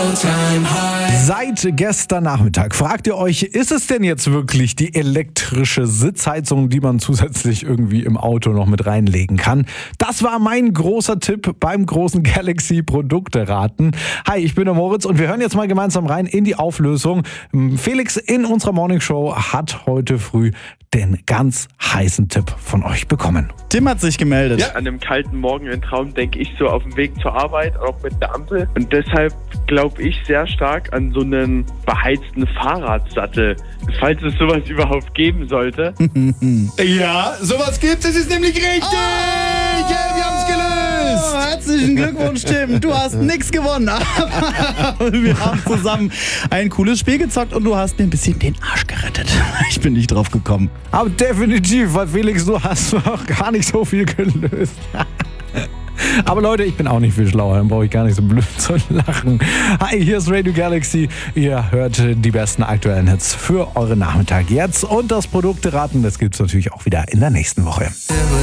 Seit gestern Nachmittag fragt ihr euch, ist es denn jetzt wirklich die elektrische Sitzheizung, die man zusätzlich irgendwie im Auto noch mit reinlegen kann? Das war mein großer Tipp beim großen Galaxy Produkte-Raten. Hi, ich bin der Moritz und wir hören jetzt mal gemeinsam rein in die Auflösung. Felix in unserer Morningshow hat heute früh den ganz heißen Tipp von euch bekommen. Tim hat sich gemeldet. Ja. An einem kalten Morgen im Traum denke ich so auf dem Weg zur Arbeit, auch mit der Ampel. Und deshalb glaube ich sehr stark an so einen beheizten Fahrradsattel, falls es sowas überhaupt geben sollte. Ja, sowas gibt's, es ist nämlich richtig! Yeah, wir haben's gelöst! Herzlichen Glückwunsch, Tim. Du hast nichts gewonnen, aber wir haben zusammen ein cooles Spiel gezockt und du hast mir ein bisschen den Arsch gerettet. Ich bin nicht drauf gekommen. Aber definitiv, weil Felix, du hast noch gar nicht so viel gelöst. Aber Leute, ich bin auch nicht viel schlauer, dann brauche ich gar nicht so blöd zu lachen. Hi, hier ist Radio Galaxy. Ihr hört die besten aktuellen Hits für euren Nachmittag jetzt. Und das Produkteraten, das gibt's natürlich auch wieder in der nächsten Woche.